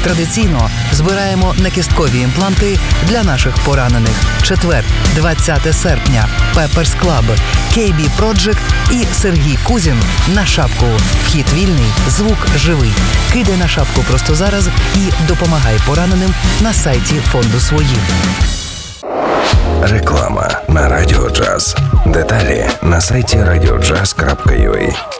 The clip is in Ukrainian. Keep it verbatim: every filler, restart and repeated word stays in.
Традиційно збираємо накісткові імпланти для наших поранених. Четвер, двадцяте серпня. Пеперс Клаб, кей бі Project і Сергій Кузін на шапку. Вхід вільний, звук живий. Кидай на шапку просто зараз і допомагай пораненим на сайті фонду «Свої». Реклама на Радіо Джаз. Деталі на сайті радіоджаз крапка ю а.